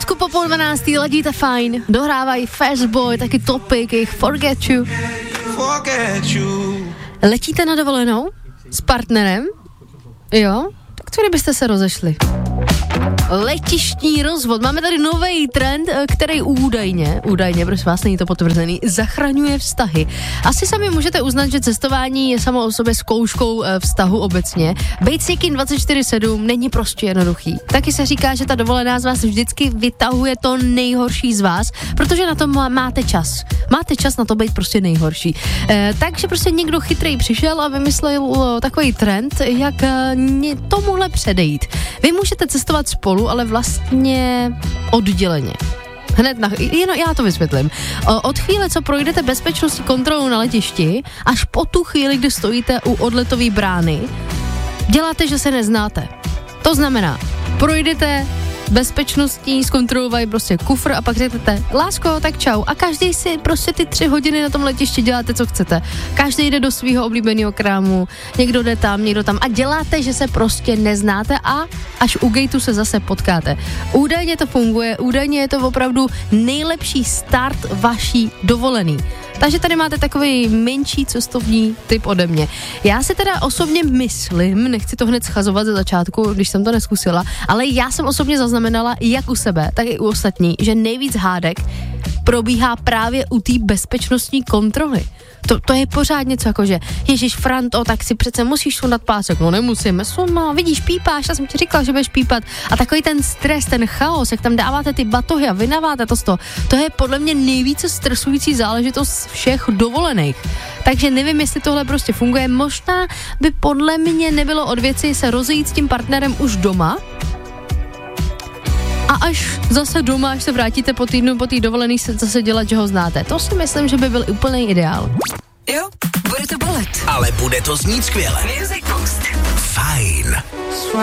Minutku po 12. ladíte fajn. Dohrávají Fastboy, taky Topic, jejich Forget You. Letíte na dovolenou s partnerem? Jo? Tak co kdybyste se rozešli? Letištní rozvod. Máme tady nový trend, který údajně, prosím vás, není to potvrzený, zachraňuje vztahy. Asi sami můžete uznat, že cestování je samo o sobě zkouškou vztahu obecně. Bejt s někým 24/7 není prostě jednoduchý. Taky se říká, že ta dovolená z vás vždycky vytahuje to nejhorší z vás, protože na to máte čas. Máte čas na to být prostě nejhorší. Takže prostě někdo chytrý přišel a vymyslel takový trend, jak tomuhle předejít. Vy můžete cestovat spolu, ale vlastně odděleně. Já to vysvětlím. Od chvíle, co projdete bezpečnostní kontrolu na letišti, až po tu chvíli, kdy stojíte u odletové brány, děláte, že se neznáte. To znamená, projdete bezpečnostní, zkontrolovají prostě kufr a pak řeknete, lásko, tak čau. A každý si prostě ty 3 hodiny na tom letišti děláte, co chcete. Každý jde do svého oblíbeného krámu, někdo jde tam, někdo tam a děláte, že se prostě neznáte a až u gateu se zase potkáte. Údajně to funguje, údajně je to opravdu nejlepší start vaší dovolený. Takže tady máte takový menší cestovní tip ode mě. Já si teda osobně myslím, nechci to hned schazovat ze začátku, když jsem to neskusila, ale já jsem osobně zaznamenala jak u sebe, tak i u ostatní, že nejvíc hádek probíhá právě u té bezpečnostní kontroly. To je pořád něco jako, že Ježíš Franto, tak si přece musíš sundat pásek. No nemusím, vidíš, pípáš, já jsem ti říkal, že budeš pípat. A takový ten stres, ten chaos, jak tam dáváte ty batohy a vynaváte to z toho, to je podle mě nejvíce stresující záležitost všech dovolených. Takže nevím, jestli tohle prostě funguje. Možná by podle mě nebylo od věci se rozejít s tím partnerem už doma, a až zase doma, až se vrátíte po týdnu, po té dovolený se zase dělat, že ho znáte. To si myslím, že by byl úplný ideál. Jo, bude to bolet. Ale bude to znít skvěle. Music Box. Fajn.